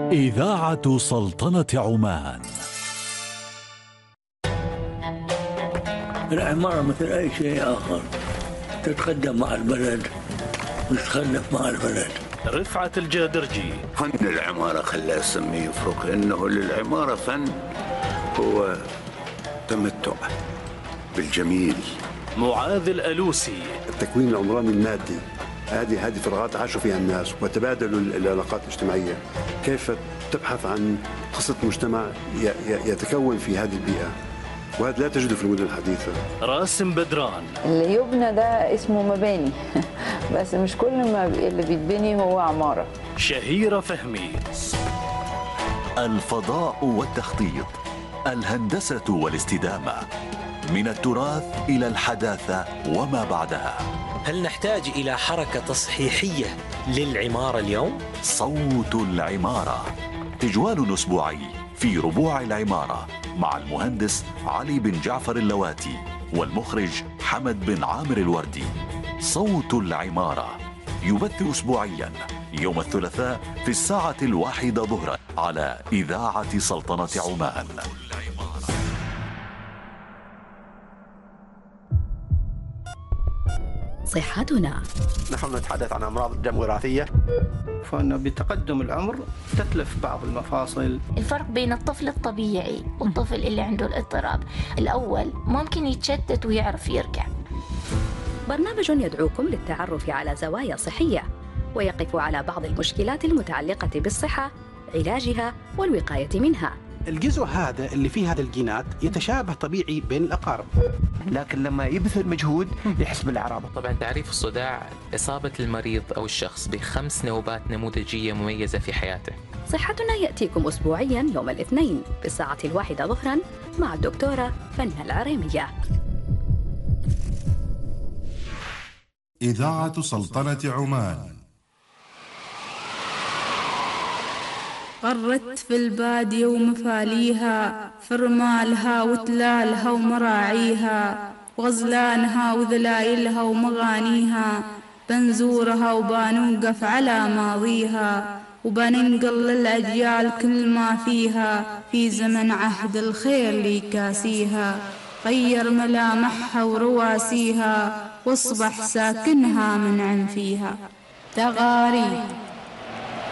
إذاعة سلطنة عمان. العمارة مثل أي شيء آخر، تتقدم مع البلد وتتخلف مع البلد. رفعت الجادرجي. فن العمارة خلاه يسميه يفرق، إنه للعمارة فن هو تمتع بالجميل. معاذ الألوسي. التكوين العمراني المادي، هذه فراغات عاشوا فيها الناس وتبادلوا العلاقات الاجتماعية. كيف تبحث عن قصة مجتمع يتكون في هذه البيئة، وهذا لا تجده في المدن الحديثة. راسم بدران. اللي يبنى ده اسمه مباني بس مش كل ما اللي بيتبني هو عمارة. شهيرة فهمي. الفضاء والتخطيط، الهندسة والاستدامة، من التراث إلى الحداثة وما بعدها. هل نحتاج إلى حركة تصحيحية للعمارة اليوم؟ صوت العمارة، تجوال أسبوعي في ربوع العمارة مع المهندس علي بن جعفر اللواتي والمخرج حمد بن عامر الوردي. صوت العمارة يبث أسبوعيا يوم الثلاثاء في 1:00 ظهرا على إذاعة سلطنة عمان. صحتنا. نحن نتحدث عن أمراض دم وراثية، فإنه بتقدم العمر تتلف بعض المفاصل. الفرق بين الطفل الطبيعي والطفل اللي عنده الاضطراب، الأول ممكن يتشتت ويعرف يرجع. برنامج يدعوكم للتعرف على زوايا صحية ويقف على بعض المشكلات المتعلقة بالصحة، علاجها والوقاية منها. الجزء هذا اللي فيه هذا الجينات يتشابه طبيعي بين الأقارب، لكن لما يبذل مجهود يحس بالأعراض. طبعا تعريف الصداع إصابة المريض أو الشخص ب5 نوبات نموذجية مميزة في حياته. صحتنا يأتيكم أسبوعيا يوم الاثنين في 1:00 ظهرا مع الدكتورة فنة العريمية. إذاعة سلطنة عمان. غرت في البادية ومفاليها، فرمالها وتلالها ومراعيها، وغزلانها وذلايلها ومغانيها، بنزورها وبنوقف على ماضيها، وبننقل للأجيال كل ما فيها، في زمن عهد الخير لي كاسيها، غير ملامحها ورواسيها، واصبح ساكنها من عنفيها. تغاريد